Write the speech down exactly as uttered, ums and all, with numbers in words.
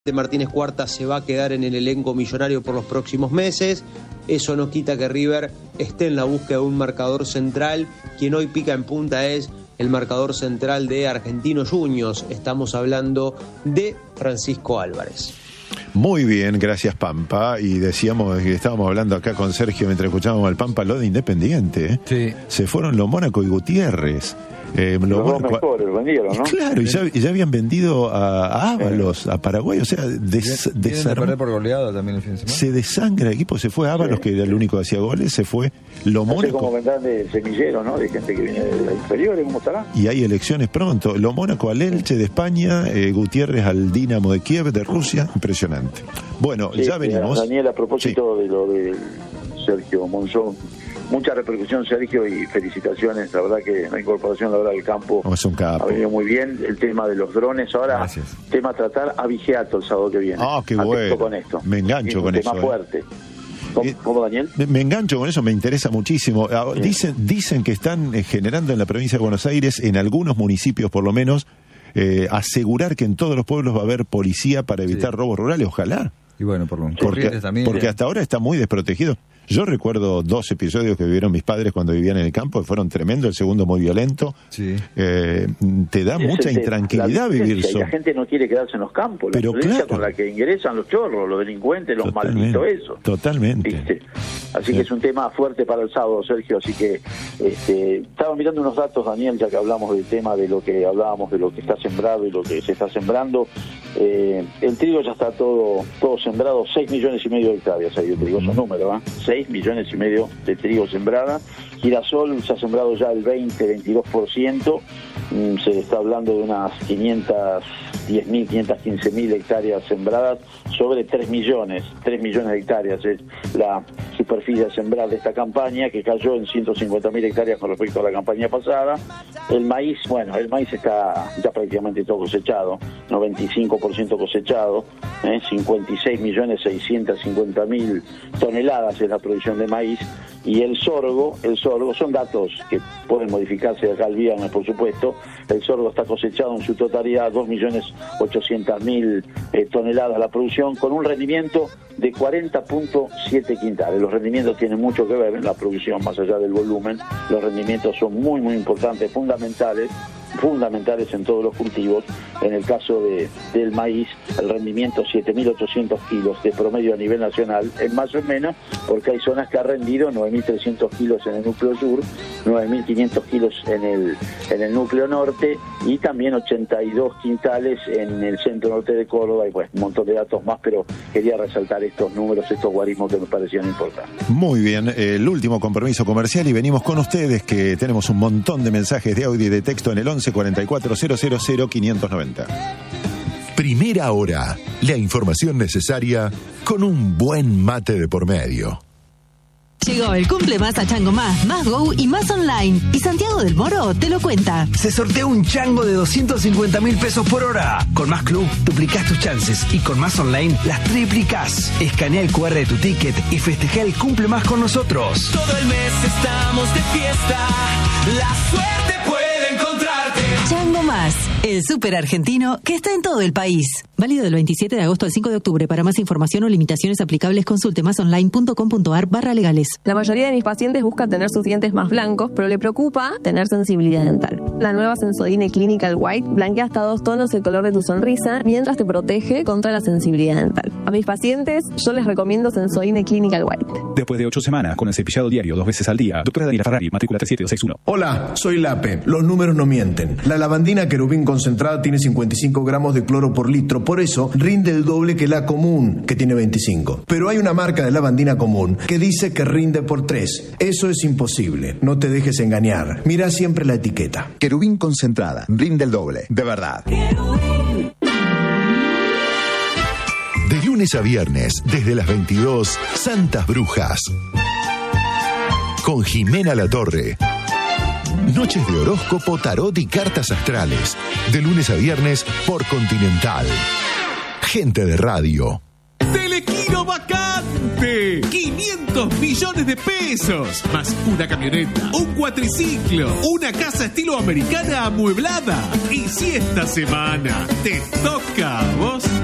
Martínez Cuarta se va a quedar en el elenco millonario por los próximos meses. Eso no quita que River esté en la búsqueda de un marcador central. Quien hoy pica en punta es el marcador central de Argentinos Juniors. Estamos hablando de Francisco Álvarez. Muy bien, gracias Pampa. Y decíamos que estábamos hablando acá con Sergio mientras escuchábamos al Pampa, lo de Independiente. ¿eh? Sí. Se fueron los Mónaco y Gutiérrez. Eh, los lo dos mejores lo vendieron, ¿no? Claro, y ya, ya habían vendido a, a Ábalos, a Paraguay, o sea, des, desarm... perder por goleada también el fin de semana. Se desangra el equipo, se fue Ábalos, sí, que era el único que hacía goles, se fue lo Mónaco. Como vendrán de semillero, ¿no? De gente que viene de la inferior, ¿cómo estará? Y hay elecciones pronto. Lo Mónaco al Elche de España, eh, Gutiérrez al Dinamo de Kiev de Rusia, impresionante. Bueno, sí, ya venimos. Daniel, a propósito sí. de lo de Sergio Monzón. Mucha repercusión, Sergio, y felicitaciones. La verdad que la incorporación a la hora del campo oh, es un capo. Ha venido muy bien. El tema de los drones. Ahora, gracias. Tema a tratar a Vigiato el sábado que viene. Ah, oh, qué bueno. Con esto. Me engancho es con un eso. Tema fuerte. ¿Cómo, eh, ¿Cómo, Daniel? Me, me engancho con eso, me interesa muchísimo. Sí. Dicen, dicen que están eh, generando en la provincia de Buenos Aires, en algunos municipios por lo menos, eh, asegurar que en todos los pueblos va a haber policía para evitar sí. robos rurales. Ojalá. Y bueno, por lo porque, también, porque hasta ahora está muy desprotegido. Yo recuerdo dos episodios que vivieron mis padres cuando vivían en el campo, que fueron tremendos, el segundo muy violento. Sí. Eh, te da sí, mucha es intranquilidad la vivir solo. La gente no quiere quedarse en los campos, la Pero violencia claro. con la que ingresan los chorros, los delincuentes, los totalmente, malditos, eso. Totalmente. ¿Viste? Así sí. sí. que es un tema fuerte para el sábado, Sergio, así que este, estaba mirando unos datos, Daniel, ya que hablamos del tema de lo que hablábamos, de lo que está sembrado y lo que se está sembrando. Eh, el trigo ya está todo todo sembrado, seis millones y medio de hectáreas, ahí yo te digo esos números, ¿eh? seis millones y medio de trigo sembrada. Girasol se ha sembrado ya el veinte, veintidós por ciento, mm, se está hablando de unas quinientas diez mil, quinientas quince mil hectáreas sembradas sobre tres millones, tres millones de hectáreas es la superficie a sembrar de esta campaña, que cayó en ciento cincuenta mil hectáreas con respecto a la campaña pasada. El maíz, bueno, el maíz está ya prácticamente todo cosechado, noventa y cinco por ciento cosechado, ¿eh? cincuenta y seis millones seiscientos cincuenta mil toneladas es la producción de maíz. Y el sorgo, el sorgo, son datos que pueden modificarse de acá al viernes, por supuesto. El sorgo está cosechado en su totalidad, dos millones ochocientos mil eh, toneladas la producción, con un rendimiento de cuarenta punto siete quintales. Los rendimientos tienen mucho que ver en la producción, más allá del volumen. Los rendimientos son muy, muy importantes, fundamentales. fundamentales en todos los cultivos. En el caso de del maíz, el rendimiento siete mil ochocientos kilos de promedio a nivel nacional, es más o menos, porque hay zonas que ha rendido nueve mil trescientos kilos en el núcleo sur, nueve mil quinientos kilos en el en el núcleo norte y también ochenta y dos quintales en el centro norte de Córdoba, y bueno, un montón de datos más, pero quería resaltar estos números, estos guarismos que me parecían importantes. Muy bien, el último compromiso comercial y venimos con ustedes, que tenemos un montón de mensajes de audio y de texto en el once cuarenta y cuatro cero cero cero quinientos noventa. Primera hora, la información necesaria con un buen mate de por medio. Llegó el cumple más a Chango Más, Más Go y Más Online. Y Santiago del Moro te lo cuenta. Se sortea un chango de doscientos cincuenta mil pesos por hora. Con Más Club duplicás tus chances y con Más Online las triplicás. Escanea el cu erre de tu ticket y festeja el cumple más con nosotros. Todo el mes estamos de fiesta. La suerte puede encontrarte. Chango Más, el súper argentino que está en todo el país. Válido del veintisiete de agosto al cinco de octubre. Para más información o limitaciones aplicables, consulte masonline.com.ar barra legales. La mayoría de mis pacientes busca tener sus dientes más blancos, pero le preocupa tener sensibilidad dental. La nueva Sensodyne Clinical White blanquea hasta dos tonos el color de tu sonrisa, mientras te protege contra la sensibilidad dental. A mis pacientes, yo les recomiendo Sensodyne Clinical White. Después de ocho semanas, con el cepillado diario dos veces al día. Doctora Daniela Ferrari, matrícula tres siete dos seis uno. Hola, soy Lape. Los números no mienten. La lavandina Querubín concentrada tiene cincuenta y cinco gramos de cloro por litro. Por eso rinde el doble que la común, que tiene veinticinco. Pero hay una marca de lavandina común que dice que rinde por tres. Eso es imposible. No te dejes engañar. Mira siempre la etiqueta. Querubín concentrada. Rinde el doble. De verdad. De lunes a viernes, desde las veintidós, Santas Brujas. Con Jimena Latorre. Noches de horóscopo, tarot y cartas astrales. De lunes a viernes por Continental. Gente de radio. Telequino vacante. quinientos millones de pesos. Más una camioneta, un cuatriciclo, una casa estilo americana amueblada. Y si esta semana te toca a vos...